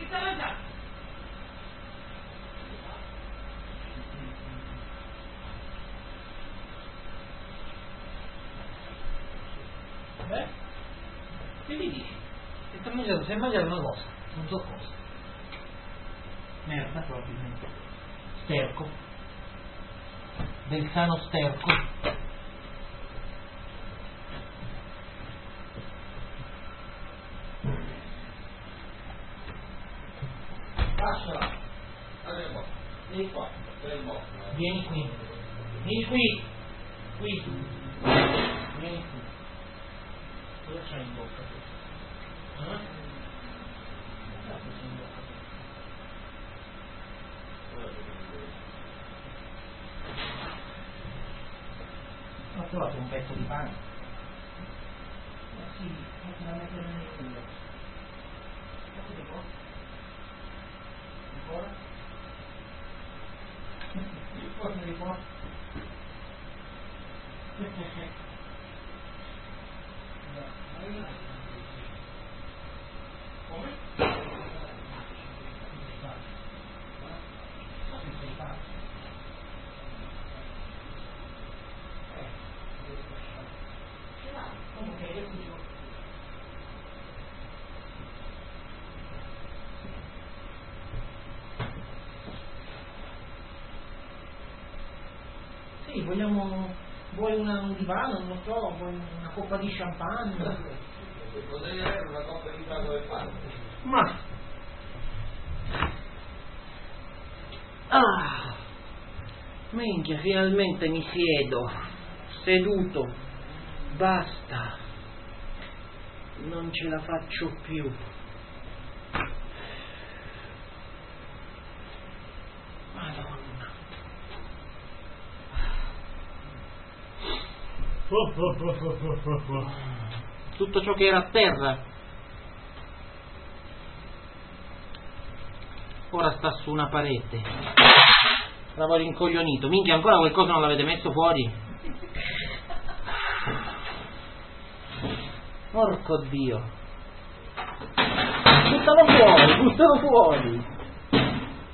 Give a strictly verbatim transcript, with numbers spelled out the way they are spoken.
Beh? Che mi dici? Si è mangiato, si è mangiato una cosa, non so cosa. Merda probabilmente. Sterco. Del sano sterco. Lasciala. Vieni qua. Vieni qui. Vieni qui. Qui. Vieni qui. Cosa c'hai in bocca? Eh? Cosa c'hai in bocca? Ho trovato un pezzo di pane. Ma sì, poteva mettere nel culo. Poco di cosa? Ancora? Forse di qua? Come? Sì, vogliamo, vuoi una, un divano, non lo so, vuoi una coppa di champagne? Potrei avere una coppa di frago e pane. Ma... Ah, minchia, finalmente mi siedo, seduto, basta, non ce la faccio più. Madonna. Tutto ciò che era a terra ora sta su una parete. Stavo rincoglionito. Minchia, ancora qualcosa non l'avete messo fuori? Porco Dio. Buttalo fuori, buttalo fuori.